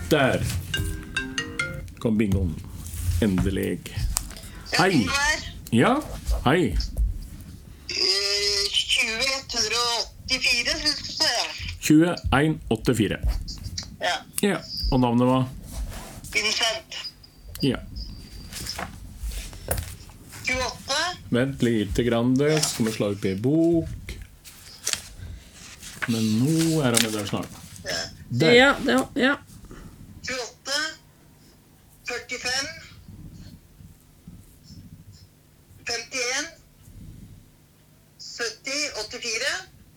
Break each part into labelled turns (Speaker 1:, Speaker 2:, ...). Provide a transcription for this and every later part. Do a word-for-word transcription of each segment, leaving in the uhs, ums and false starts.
Speaker 1: Der kom bingoen. Endelig. Hei. Ja, hei.
Speaker 2: tjue åttifire, synes jeg.
Speaker 1: tjue én åttifire.
Speaker 2: Ja.
Speaker 1: Ja, og navnet var?
Speaker 2: Vincent.
Speaker 1: Ja.
Speaker 2: tjueåtte.
Speaker 1: Vent lite grann, det. Skal vi slå opp i bok. Men nå er han med der snart.
Speaker 2: Ja.
Speaker 1: Der.
Speaker 3: Ja, det, ja.
Speaker 2: tjueåtte. førtifem. femtien. sytti. åttifire.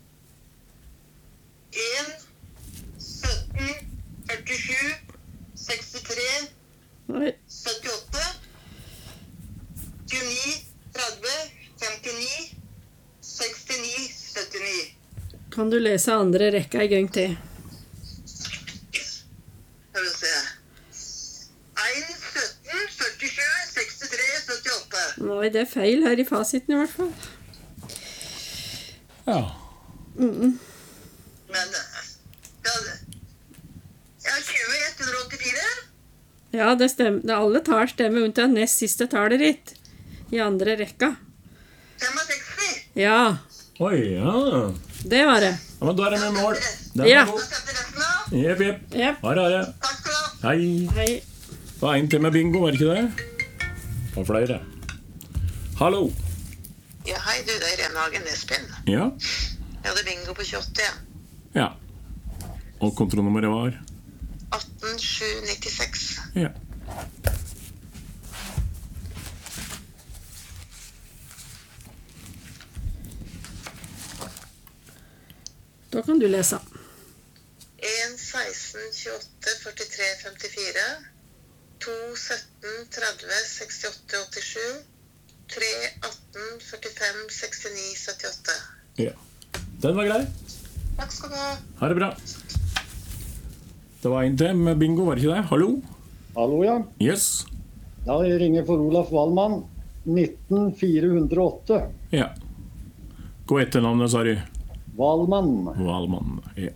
Speaker 2: en. sytten. førtisju. sekstitre.
Speaker 3: Oi.
Speaker 2: syttiåtte. tjueni. tretti. femtini. sekstini. syttini.
Speaker 3: Kan du lese andre rekka i gang til?
Speaker 2: Skal vi se. en, sytten, førtisju, sekstitre, syttiåtte.
Speaker 3: Nei, det er feil her i fasiten i hvert fall.
Speaker 1: Ja.
Speaker 3: Mm.
Speaker 2: Men ja, ja, tjue ett åttifire.
Speaker 3: Ja, det stemmer. Alle tar stemme unntatt nest siste tallet ditt i andre rekka.
Speaker 2: femogseksti.
Speaker 3: Ja,
Speaker 1: Oi, ja.
Speaker 3: det var det.
Speaker 1: Ja, men da er det med mål. Den
Speaker 3: Ja.
Speaker 1: var god.
Speaker 2: Da setter resten av.
Speaker 1: Jepp, jepp.
Speaker 3: Ja.
Speaker 1: Her er det.
Speaker 2: Takk skal du ha.
Speaker 1: Hei.
Speaker 3: Hei.
Speaker 1: Det var en til med bingo, var det ikke det? Og flere. Hallo.
Speaker 2: Ja, hei du, det er Irene Hagen Nesbyen.
Speaker 1: Ja.
Speaker 2: Jeg hadde bingo på tjueåtte, ja.
Speaker 1: Ja. Og kontrollnummeret var?
Speaker 2: atten sju nittiseks.
Speaker 1: Ja.
Speaker 3: Da kan du lese.
Speaker 2: en, seksten, tjueåtte, førtitre, femtifire. to, sytten, tretti, sekstiåtte, åttisju. tre, atten, førtifem, sekstini, syttiåtte.
Speaker 1: Ja. Den var grei.
Speaker 2: Takk skal du ha.
Speaker 1: Ha det bra. Det var en til med bingo, var det ikke det? Hallo?
Speaker 4: Hallo, ja.
Speaker 1: Yes.
Speaker 4: Ja, jeg ringer for Olaf Wallmann. nitten fire hundre og åtte.
Speaker 1: Ja. Gå etter navnet, sa du.
Speaker 4: Wallmann.
Speaker 1: Valmann. Ja.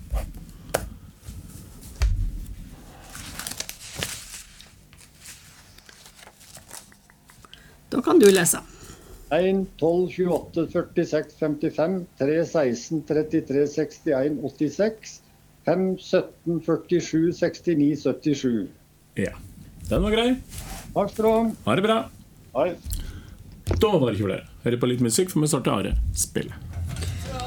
Speaker 3: Da kan du lese.
Speaker 4: en, tolv, tjueåtte, førtiseks, femtifem. tre, seksten, trettitre, sekstien, åttiseks. fem, sytten, førtisju, sekstini, syttisju.
Speaker 1: Ja. Den var grei.
Speaker 4: Takk skal du ha.
Speaker 1: Ha det bra.
Speaker 4: Hei.
Speaker 1: Da var det ikke flere. Hør på litt musikk, for vi starter Are spillet.